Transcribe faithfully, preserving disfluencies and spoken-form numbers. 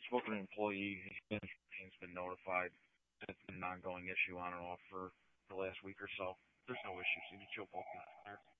spoke with an employee. He's been, he's been notified. It's been an ongoing issue on and off for the last week or so. There's no issues. You need to both be clear.